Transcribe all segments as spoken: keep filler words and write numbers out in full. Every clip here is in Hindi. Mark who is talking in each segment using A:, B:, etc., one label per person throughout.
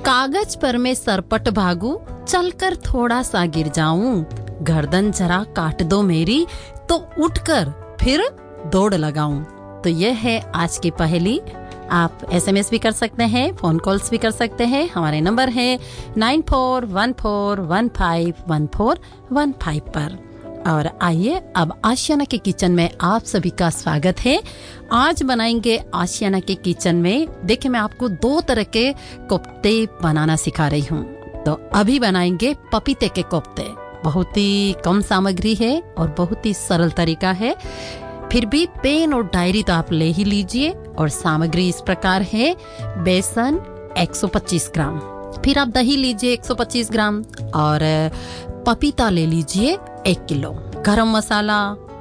A: कागज पर मैं सरपट भागू, चलकर थोड़ा सा गिर जाऊं, गर्दन जरा काट दो मेरी, तो उठकर फिर दौड़ लगाऊं। तो ये है आज की पहेली। आप एसएमएस भी कर सकते हैं, फोन कॉल्स भी कर सकते हैं। हमारे नंबर है nine four one four one five one four one five पर। और आइए अब आशियाना के किचन में आप सभी का स्वागत है। आज बनाएंगे आशियाना के किचन में, देखिए मैं आपको दो तरह के कोफ्ते बनाना सिखा रही हूँ। तो अभी बनाएंगे पपीते के कोफ्ते। बहुत ही कम सामग्री है और बहुत ही सरल तरीका है। फिर भी पेन और डायरी तो आप ले ही लीजिए। और सामग्री इस प्रकार है, बेसन एक सौ पच्चीस ग्राम, फिर आप दही लीजिए एक सौ पच्चीस ग्राम, और पपीता ले लीजिए एक किलो, गरम मसाला,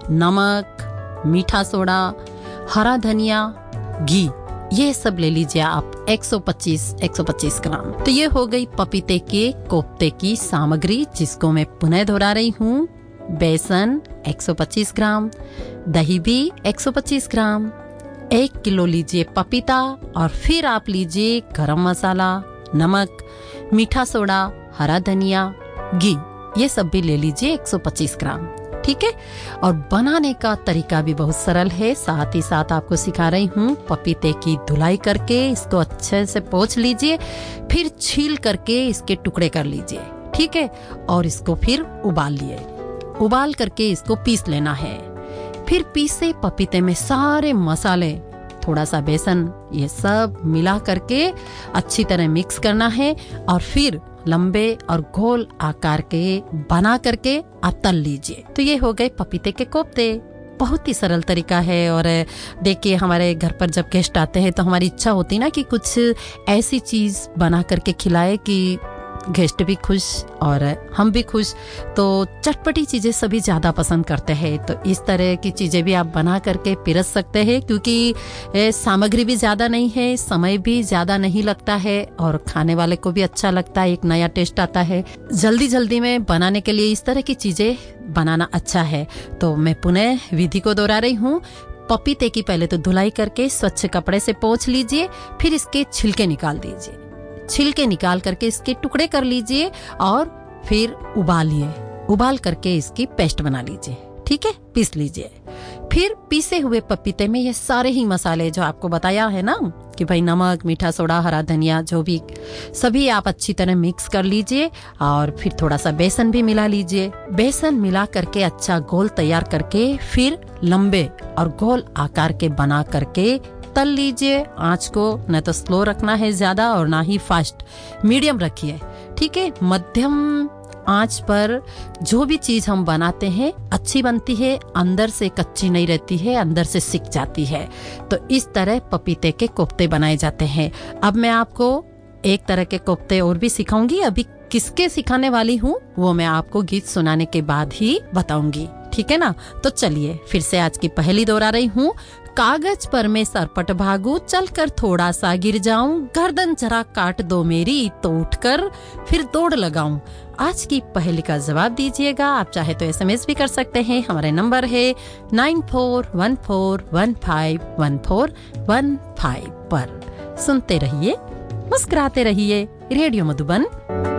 A: नमक, मीठा सोडा, हरा धनिया, घी, ये सब ले लीजिए आप एक सौ पच्चीस ग्राम। तो ये हो गई पपीते के कोफ्ते की सामग्री, जिसको मैं पुनः दोहरा रही हूँ। बेसन एक सौ पच्चीस ग्राम, दही भी एक सौ पच्चीस ग्राम, एक किलो लीजिए पपीता, और फिर आप लीजिए गरम मसाला, नमक, मीठा सोडा, हरा धनिया, घी, ये सब भी ले लीजिए एक सौ पच्चीस ग्राम। ठीक है। और बनाने का तरीका भी बहुत सरल है, साथ ही साथ आपको सिखा रही हूँ। पपीते की धुलाई करके इसको अच्छे से पोंछ लीजिए, फिर छील करके इसके टुकड़े कर लीजिए। ठीक है। और इसको फिर उबाल लिए, उबाल करके इसको पीस लेना है। फिर पीसे पपीते में सारे मसाले, थोड़ा सा बेसन, ये सब मिला करके अच्छी तरह मिक्स करना है। और फिर लंबे और गोल आकार के बना करके आप तल लीजिए। तो ये हो गए पपीते के कोफ्ते। बहुत ही सरल तरीका है। और देखिए हमारे घर पर जब गेस्ट आते हैं तो हमारी इच्छा होती है ना कि कुछ ऐसी चीज बना करके खिलाए कि गेस्ट भी खुश और हम भी खुश। तो चटपटी चीजें सभी ज्यादा पसंद करते हैं। तो इस तरह की चीजें भी आप बना करके पिरस सकते हैं, क्योंकि सामग्री भी ज्यादा नहीं है, समय भी ज्यादा नहीं लगता है, और खाने वाले को भी अच्छा लगता है, एक नया टेस्ट आता है। जल्दी जल्दी में बनाने के लिए इस तरह की चीजें बनाना अच्छा है। तो मैं पुनः विधि को दोहरा रही हूँ। पपीते की पहले तो धुलाई करके स्वच्छ कपड़े से पोंछ लीजिए, फिर इसके छिलके निकाल दीजिए। छिलके निकाल करके इसके टुकड़े कर लीजिए, और फिर उबालिए, उबाल करके इसकी पेस्ट बना लीजिए। ठीक है, पीस लीजिए। फिर पीसे हुए पपीते में ये सारे ही मसाले जो आपको बताया है ना कि भाई नमक, मीठा सोडा, हरा धनिया, जो भी, सभी आप अच्छी तरह मिक्स कर लीजिए। और फिर थोड़ा सा बेसन भी मिला लीजिए। बेसन मिला करके अच्छा गोल तैयार करके फिर लंबे और गोल आकार के बना करके तल लीजिए। आंच को न तो स्लो रखना है ज्यादा और ना ही फास्ट, मीडियम रखिए। ठीक है। मध्यम आंच पर जो भी चीज हम बनाते हैं अच्छी बनती है, अंदर से कच्ची नहीं रहती है, अंदर से सिक जाती है। तो इस तरह पपीते के कोफ्ते बनाए जाते हैं। अब मैं आपको एक तरह के कोफ्ते और भी सिखाऊंगी। अभी किसके सिखाने वाली हूँ वो मैं आपको गीत सुनाने के बाद ही बताऊंगी। ठीक है ना। तो चलिए फिर से आज की पहेली दोहरा रही हूँ। कागज पर मैं सरपट भागू, चलकर थोड़ा सा गिर जाऊं, गर्दन जरा काट दो मेरी, तो उठकर फिर दौड़ लगाऊं। आज की पहेली का जवाब दीजिएगा। आप चाहे तो एसएमएस भी कर सकते हैं। हमारे नंबर है nine four one four one five one four one five पर। सुनते रहिए, मुस्कुराते रहिए। रेडियो मधुबन।